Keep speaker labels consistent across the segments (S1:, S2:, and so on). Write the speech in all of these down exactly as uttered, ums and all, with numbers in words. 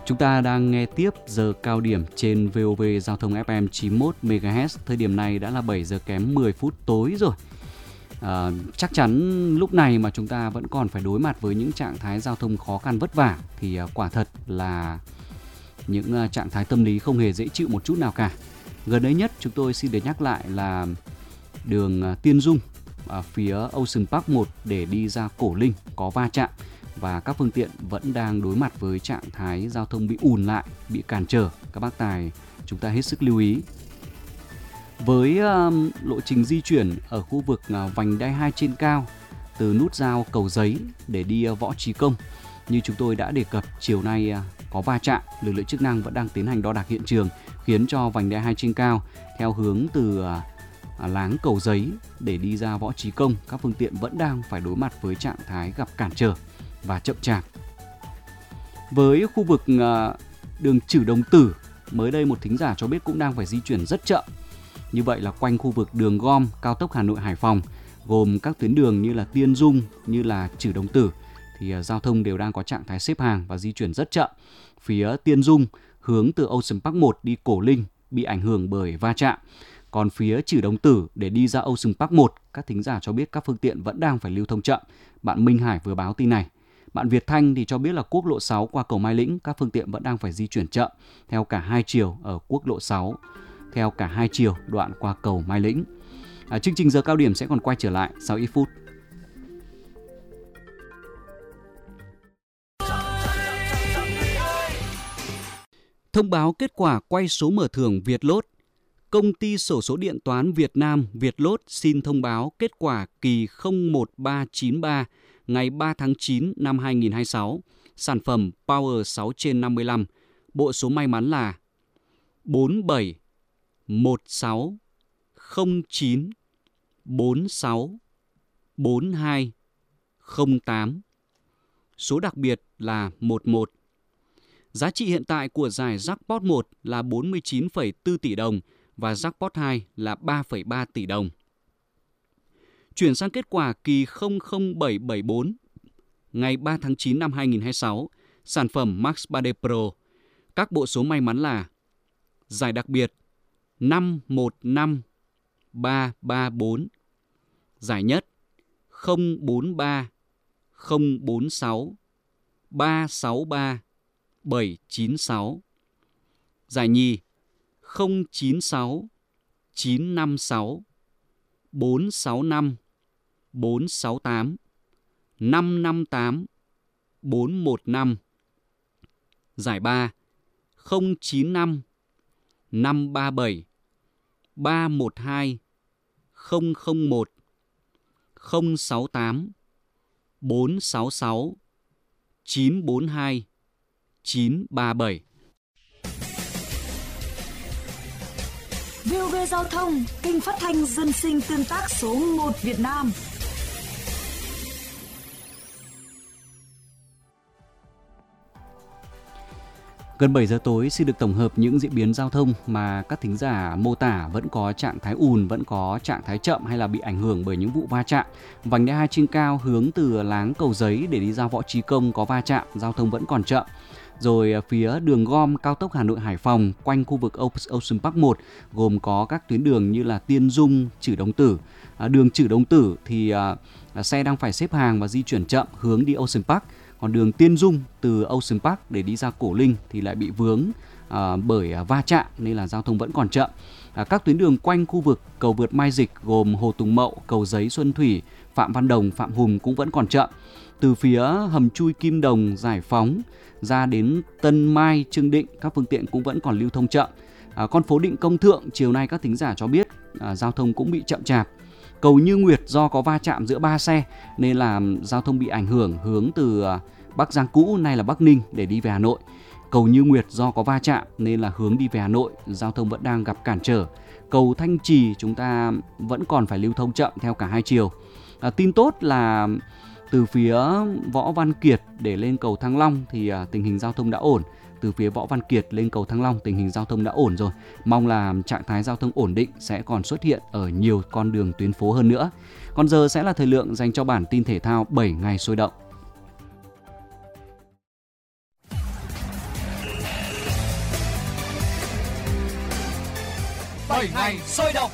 S1: Chúng ta đang nghe tiếp giờ cao điểm trên vê o vê Giao thông ép em chín mươi mốt mê ga héc. Thời điểm này đã là bảy giờ kém mười phút tối rồi. À, chắc chắn lúc này mà chúng ta vẫn còn phải đối mặt với những trạng thái giao thông khó khăn vất vả thì uh, quả thật là những uh, trạng thái tâm lý không hề dễ chịu một chút nào cả. Gần đây nhất chúng tôi xin được nhắc lại là đường uh, Tiên Dung ở phía Ocean Park một để đi ra Cổ Linh có va chạm và các phương tiện vẫn đang đối mặt với trạng thái giao thông bị ùn lại, bị cản trở. Các bác tài chúng ta hết sức lưu ý. Với uh, lộ trình di chuyển ở khu vực uh, vành đai hai trên cao từ nút giao Cầu Giấy để đi uh, Võ Trí Công, như chúng tôi đã đề cập, chiều nay uh, có va chạm, lực lượng chức năng vẫn đang tiến hành đo đạc hiện trường, khiến cho vành đai hai trên cao theo hướng từ uh, láng Cầu Giấy để đi ra Võ Trí Công, các phương tiện vẫn đang phải đối mặt với trạng thái gặp cản trở và chậm chạp. Với khu vực uh, đường Trử Đồng Tử, mới đây một thính giả cho biết cũng đang phải di chuyển rất chậm. Như vậy là quanh khu vực đường gom cao tốc Hà Nội Hải Phòng, gồm các tuyến đường như là Tiên Dung, như là Trử Đồng Tử thì uh, giao thông đều đang có trạng thái xếp hàng và di chuyển rất chậm. Phía Tiên Dung hướng từ Ocean Park một đi Cổ Linh bị ảnh hưởng bởi va chạm. Còn phía Trử Đồng Tử để đi ra Ocean Park một, các thính giả cho biết các phương tiện vẫn đang phải lưu thông chậm. Bạn Minh Hải vừa báo tin này. Bạn Việt Thanh thì cho biết là quốc lộ sáu qua cầu Mai Lĩnh, các phương tiện vẫn đang phải di chuyển chậm theo cả hai chiều ở quốc lộ sáu, theo cả hai chiều đoạn qua cầu Mai Lĩnh. À, chương trình giờ cao điểm sẽ còn quay trở lại sau ít phút. Thông báo kết quả quay số mở thưởng Vietlott. Công ty xổ số điện toán Việt Nam Vietlott xin thông báo kết quả kỳ không một ba chín ba ngày ba tháng chín năm hai nghìn không trăm hai mươi sáu, sản phẩm Power sáu trên năm mươi lăm, bộ số may mắn là bốn bảy một sáu không chín bốn sáu bốn hai không tám. Số đặc biệt là một một. Giá trị hiện tại của giải Jackpot một là bốn mươi chín phẩy bốn tỷ đồng và Jackpot hai là ba phẩy ba tỷ đồng. Chuyển sang kết quả kỳ không không bảy bảy bốn ngày ba tháng chín năm hai nghìn không trăm hai mươi sáu, sản phẩm Max ba D Pro. Các bộ số may mắn là giải đặc biệt năm một năm ba ba bốn, giải nhất không bốn ba không bốn sáu ba sáu ba bảy chín sáu, giải nhì không chín sáu chín năm sáu bốn sáu năm bốn sáu tám năm năm tám bốn một năm, giải ba không chín năm năm ba bảy ba một hai không không một không sáu tám bốn sáu sáu chín bốn hai chín ba bảy.
S2: vê o vê Giao thông, kênh phát thanh dân sinh tương tác số một Việt Nam.
S1: Gần bảy giờ tối xin được tổng hợp những diễn biến giao thông mà các thính giả mô tả vẫn có trạng thái ùn, vẫn có trạng thái chậm hay là bị ảnh hưởng bởi những vụ va chạm. Vành đai hai trên cao hướng từ láng Cầu Giấy để đi ra Võ Trí Công có va chạm, giao thông vẫn còn chậm. Rồi phía đường gom cao tốc Hà Nội Hải Phòng quanh khu vực Ocean Park một gồm có các tuyến đường như là Tiên Dung, Trử Đồng Tử. À, đường Trử Đồng Tử thì à, xe đang phải xếp hàng và di chuyển chậm hướng đi Ocean Park. Còn đường Tiên Dung từ Ocean Park để đi ra Cổ Linh thì lại bị vướng à, bởi à, va chạm nên là giao thông vẫn còn chậm. À, các tuyến đường quanh khu vực cầu vượt Mai Dịch gồm Hồ Tùng Mậu, Cầu Giấy, Xuân Thủy, Phạm Văn Đồng, Phạm Hùng cũng vẫn còn chậm. Từ phía hầm chui Kim Đồng, Giải Phóng ra đến Tân Mai, Trương Định, các phương tiện cũng vẫn còn lưu thông chậm. À, con phố Định Công Thượng chiều nay các thính giả cho biết à, giao thông cũng bị chậm chạp. Cầu Như Nguyệt do có va chạm giữa ba xe nên là giao thông bị ảnh hưởng hướng từ Bắc Giang cũ nay là Bắc Ninh để đi về Hà Nội. Cầu Như Nguyệt do có va chạm nên là hướng đi về Hà Nội, giao thông vẫn đang gặp cản trở. Cầu Thanh Trì chúng ta vẫn còn phải lưu thông chậm theo cả hai chiều. À, tin tốt là từ phía Võ Văn Kiệt để lên cầu Thăng Long thì à, tình hình giao thông đã ổn. Từ phía Võ Văn Kiệt lên cầu Thăng Long tình hình giao thông đã ổn rồi. Mong là trạng thái giao thông ổn định sẽ còn xuất hiện ở nhiều con đường tuyến phố hơn nữa. Còn giờ sẽ là thời lượng dành cho bản tin thể thao bảy ngày sôi động.
S3: bảy ngày sôi động.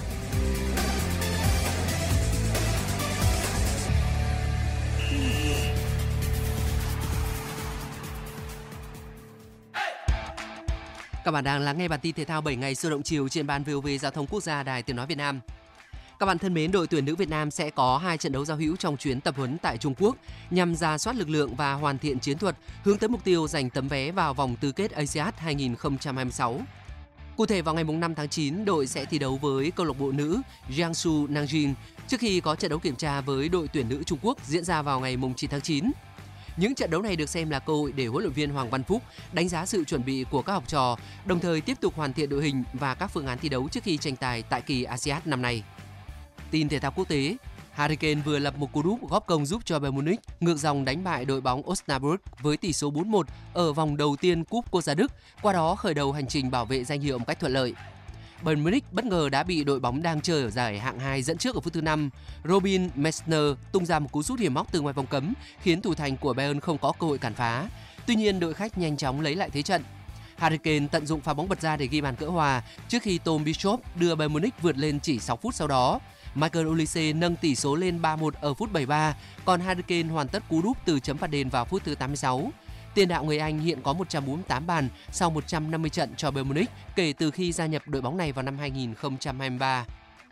S4: Các bạn đang lắng nghe bản tin thể thao bảy ngày sôi động chiều trên ban vê o vê Giao thông Quốc gia Đài Tiếng nói Việt Nam. Các bạn thân mến, đội tuyển nữ Việt Nam sẽ có hai trận đấu giao hữu trong chuyến tập huấn tại Trung Quốc nhằm rà soát lực lượng và hoàn thiện chiến thuật, hướng tới mục tiêu giành tấm vé vào vòng tứ kết a si át hai không hai sáu. Cụ thể vào ngày năm tháng chín, đội sẽ thi đấu với câu lạc bộ nữ Jiangsu Nanjing trước khi có trận đấu kiểm tra với đội tuyển nữ Trung Quốc diễn ra vào ngày chín tháng chín. Những trận đấu này được xem là cơ hội để huấn luyện viên Hoàng Văn Phúc đánh giá sự chuẩn bị của các học trò, đồng thời tiếp tục hoàn thiện đội hình và các phương án thi đấu trước khi tranh tài tại kỳ a si át năm nay. Tin thể thao quốc tế, Harry Kane vừa lập một cú đúp góp công giúp cho Bayern Munich ngược dòng đánh bại đội bóng Osnabrück với tỷ số bốn một ở vòng đầu tiên Cúp Quốc gia Đức, qua đó khởi đầu hành trình bảo vệ danh hiệu một cách thuận lợi. Bayern Munich bất ngờ đã bị đội bóng đang chơi ở giải hạng hai dẫn trước ở phút thứ năm. Robin Messner tung ra một cú sút hiểm hóc từ ngoài vòng cấm, khiến thủ thành của Bayern không có cơ hội cản phá. Tuy nhiên, đội khách nhanh chóng lấy lại thế trận. Harry Kane tận dụng pha bóng bật ra để ghi bàn cỡ hòa trước khi Tom Bishop đưa Bayern Munich vượt lên chỉ sáu phút sau đó. Michael Olise nâng tỷ số lên ba một ở phút bảy mươi ba, còn Harry Kane hoàn tất cú đúp từ chấm phạt đền vào phút thứ tám mươi sáu. Tiền đạo người Anh hiện có một trăm bốn mươi tám bàn sau một trăm năm mươi trận cho Bayern Munich kể từ khi gia nhập đội bóng này vào năm hai không hai ba.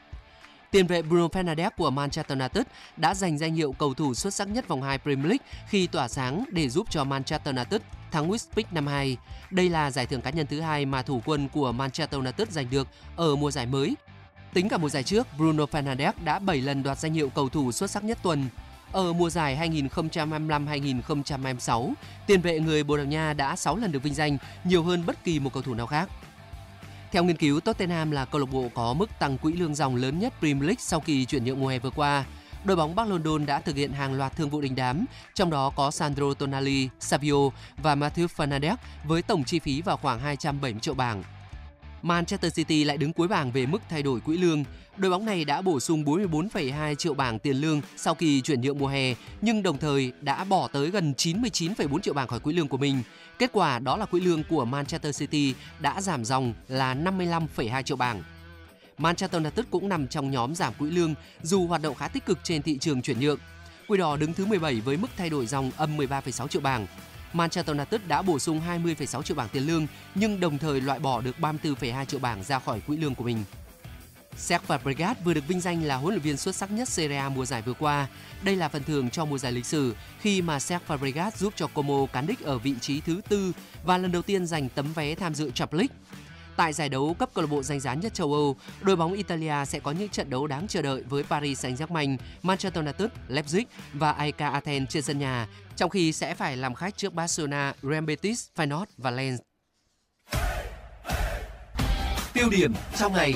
S4: Tiền vệ Bruno Fernandes của Manchester United đã giành danh hiệu cầu thủ xuất sắc nhất vòng hai Premier League khi tỏa sáng để giúp cho Manchester United thắng West Brom năm hai. Đây là giải thưởng cá nhân thứ hai mà thủ quân của Manchester United giành được ở mùa giải mới. Tính cả mùa giải trước, Bruno Fernandes đã bảy lần đoạt danh hiệu cầu thủ xuất sắc nhất tuần. Ở mùa giải hai không hai lăm hai không hai sáu, tiền vệ người Bồ Đào Nha đã sáu lần được vinh danh, nhiều hơn bất kỳ một cầu thủ nào khác. Theo nghiên cứu, Tottenham là câu lạc bộ có mức tăng quỹ lương ròng lớn nhất Premier League sau kỳ chuyển nhượng mùa hè vừa qua. Đội bóng Bắc London đã thực hiện hàng loạt thương vụ đình đám, trong đó có Sandro Tonali, Savio và Matheus Fernandes với tổng chi phí vào khoảng hai trăm bảy mươi triệu bảng. Manchester City lại đứng cuối bảng về mức thay đổi quỹ lương. Đội bóng này đã bổ sung bốn mươi bốn phẩy hai triệu bảng tiền lương sau kỳ chuyển nhượng mùa hè, nhưng đồng thời đã bỏ tới gần chín mươi chín phẩy bốn triệu bảng khỏi quỹ lương của mình. Kết quả đó là quỹ lương của Manchester City đã giảm dòng là năm mươi lăm phẩy hai triệu bảng. Manchester United cũng nằm trong nhóm giảm quỹ lương dù hoạt động khá tích cực trên thị trường chuyển nhượng. Quỷ đỏ đứng thứ mười bảy với mức thay đổi dòng âm mười ba phẩy sáu triệu bảng. Manchester United đã bổ sung hai mươi phẩy sáu triệu bảng tiền lương nhưng đồng thời loại bỏ được ba mươi tư phẩy hai triệu bảng ra khỏi quỹ lương của mình. Cesc Fabregas vừa được vinh danh là huấn luyện viên xuất sắc nhất Serie A mùa giải vừa qua. Đây là phần thưởng cho mùa giải lịch sử khi mà Cesc Fabregas giúp cho Como cán đích ở vị trí thứ tư và lần đầu tiên giành tấm vé tham dự Champions League. Tại giải đấu cấp câu lạc bộ danh giá nhất châu Âu, đội bóng Italia sẽ có những trận đấu đáng chờ đợi với Paris Saint-Germain, Manchester United, Leipzig và a e ca Athens trên sân nhà, trong khi sẽ phải làm khách trước Barcelona, Real Betis, Feyenoord và Lens. Tiêu điểm trong ngày.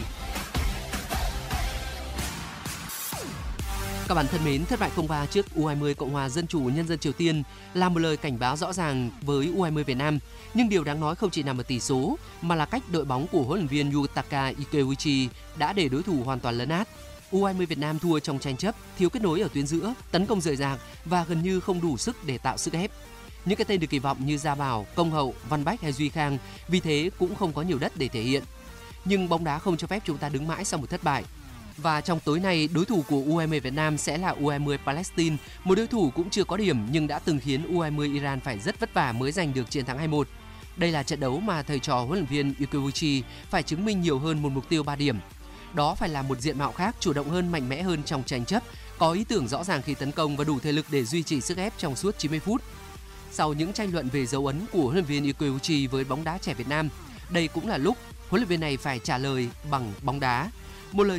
S4: Các bạn thân mến, thất bại không ba trước u hai mươi Cộng hòa Dân chủ Nhân dân Triều Tiên là một lời cảnh báo rõ ràng với u hai mươi Việt Nam. Nhưng điều đáng nói không chỉ nằm ở tỷ số, mà là cách đội bóng của huấn luyện viên Yutaka Ikeuichi đã để đối thủ hoàn toàn lấn át. u hai mươi Việt Nam thua trong tranh chấp, thiếu kết nối ở tuyến giữa, tấn công rời rạc và gần như không đủ sức để tạo sức ép. Những cái tên được kỳ vọng như Gia Bảo, Công Hậu, Văn Bách hay Duy Khang vì thế cũng không có nhiều đất để thể hiện. Nhưng bóng đá không cho phép chúng ta đứng mãi sau một thất bại. Và trong tối nay, đối thủ của u hai mươi Việt Nam sẽ là u hai mươi Palestine, một đối thủ cũng chưa có điểm nhưng đã từng khiến u hai mươi Iran phải rất vất vả mới giành được chiến thắng hai một. Đây là trận đấu mà thầy trò huấn luyện viên Ikeuichi phải chứng minh nhiều hơn một mục tiêu ba điểm. Đó phải là một diện mạo khác, chủ động hơn, mạnh mẽ hơn trong tranh chấp, có ý tưởng rõ ràng khi tấn công và đủ thể lực để duy trì sức ép trong suốt chín mươi phút. Sau những tranh luận về dấu ấn của huấn luyện viên Ikeuichi với bóng đá trẻ Việt Nam, đây cũng là lúc huấn luyện viên này phải trả lời bằng bóng đá. Một lời